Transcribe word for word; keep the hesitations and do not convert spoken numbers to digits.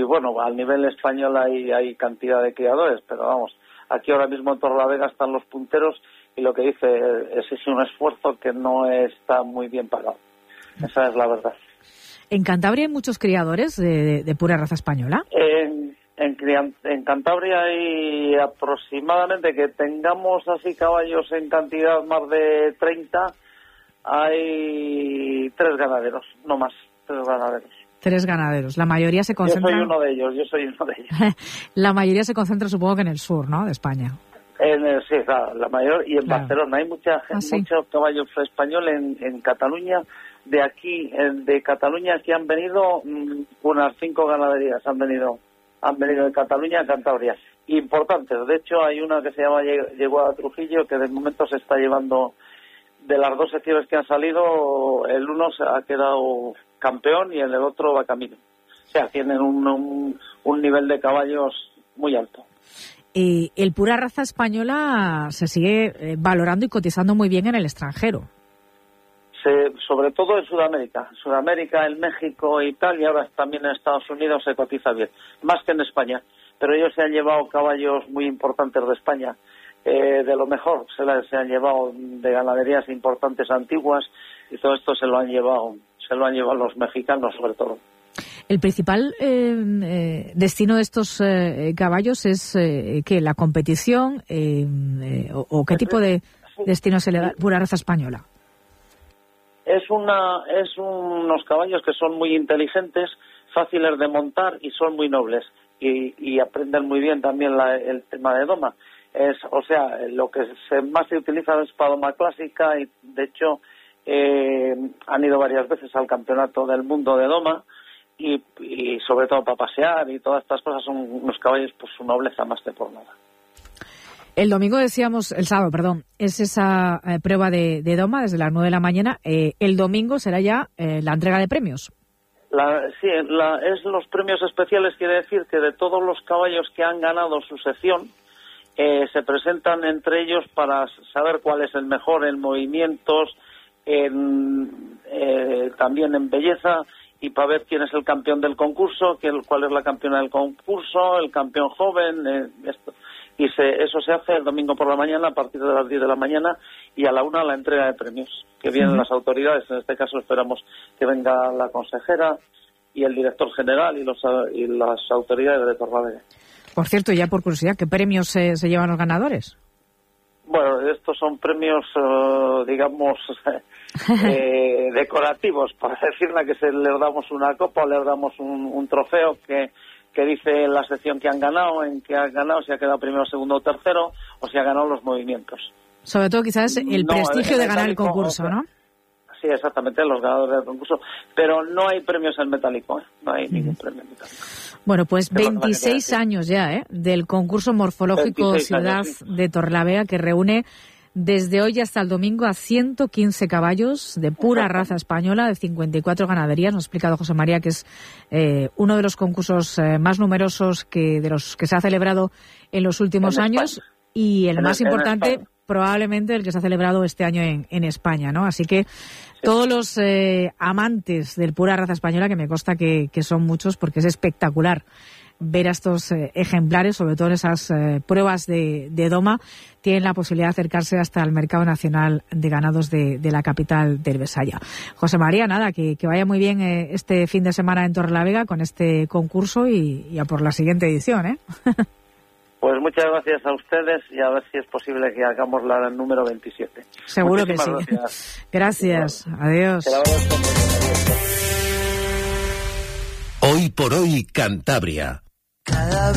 bueno, al nivel español hay, hay cantidad de criadores, pero vamos, aquí ahora mismo en Torrelavega están los punteros y lo que dice es, es un esfuerzo que no está muy bien pagado. Esa es la verdad. ¿En Cantabria hay muchos criadores de, de, de pura raza española? En, en, en Cantabria hay aproximadamente, que tengamos así caballos en cantidad más de treinta, hay tres ganaderos, no más, tres ganaderos. Tres ganaderos. La mayoría se concentra... Yo soy uno de ellos, yo soy uno de ellos. La mayoría se concentra, supongo, que en el sur, ¿no?, de España. En el, sí, claro, la mayor, y en claro. Barcelona. Hay mucha gente, ah, ¿sí? muchos caballos españoles en, en Cataluña. De aquí, de Cataluña, aquí han venido mmm, unas cinco ganaderías, han venido han venido de Cataluña a Cantabria. Importantes. De hecho, hay una que se llama Llegó a Trujillo, que de momento se está llevando, de las dos secciones que han salido, el uno se ha quedado campeón y el otro va camino. O sea, tienen un, un, un nivel de caballos muy alto. Eh, el pura raza española se sigue eh, valorando y cotizando muy bien en el extranjero. Se, sobre todo en Sudamérica. Sudamérica, en México y tal, y ahora también en Estados Unidos se cotiza bien. Más que en España. Pero ellos se han llevado caballos muy importantes de España. Eh, de lo mejor, se, la, se han llevado de ganaderías importantes antiguas, y todo esto se lo han llevado, se lo han llevado los mexicanos sobre todo. El principal eh, eh, destino de estos eh, caballos es eh, ¿qué? La competición eh, eh, o, o qué tipo de destino se le da pura raza española. Es una es unos caballos que son muy inteligentes, fáciles de montar y son muy nobles y, y aprenden muy bien también la, el tema de doma. Es, o sea, lo que se, más se utiliza es para doma clásica y de hecho eh, han ido varias veces al campeonato del mundo de doma. Y, y sobre todo para pasear y todas estas cosas, son unos caballos, pues su nobleza más que por nada. El domingo decíamos, el sábado, perdón, es esa eh, prueba de, de doma desde las nueve de la mañana. Eh, el domingo será ya eh, la entrega de premios. La, sí, la, es los premios especiales, quiere decir que de todos los caballos que han ganado su sección, eh, se presentan entre ellos para saber cuál es el mejor en movimientos, en, eh, también en belleza, y para ver quién es el campeón del concurso, quién, cuál es la campeona del concurso, el campeón joven, eh, esto. Y se, eso se hace el domingo por la mañana, a partir de las diez de la mañana, y a la una la entrega de premios, que vienen uh-huh. las autoridades. En este caso esperamos que venga la consejera y el director general y, los, y las autoridades de Torrelavega. Por cierto, ya por curiosidad, ¿qué premios se, se llevan los ganadores? Bueno, estos son premios, uh, digamos, eh, decorativos, para decirle que se les damos una copa o les damos un, un trofeo que, que dice la sección que han ganado, en que han ganado, si ha quedado primero, segundo o tercero, o si ha ganado los movimientos. Sobre todo quizás el no, prestigio el, el de ganar el concurso, ¿no? Sí, exactamente, los ganadores del concurso. Pero no hay premios en metálico, ¿eh? No hay mm. ningún premio en metálico. Bueno, pues veintiséis años ya, ¿eh? Del concurso morfológico Ciudad años, sí. de Torrelavega, que reúne desde hoy hasta el domingo a ciento quince caballos de pura raza española, de cincuenta y cuatro ganaderías. Nos ha explicado José María que es eh, uno de los concursos eh, más numerosos que de los que se ha celebrado en los últimos en años España. Y el en más el, importante probablemente el que se ha celebrado este año en, en España, ¿no? Así que sí. todos los eh, amantes del pura raza española, que me consta que, que son muchos, porque es espectacular ver a estos eh, ejemplares, sobre todo en esas eh, pruebas de, de doma, tienen la posibilidad de acercarse hasta el Mercado Nacional de Ganados de, de la capital del Besaya. José María, nada, que, que vaya muy bien eh, este fin de semana en Torrelavega con este concurso y, y a por la siguiente edición, ¿eh? Pues muchas gracias a ustedes y a ver si es posible que hagamos la número veintisiete. Seguro Muchísimas que sí. Gracias. Gracias. Adiós. Hoy por hoy, Cantabria. Cada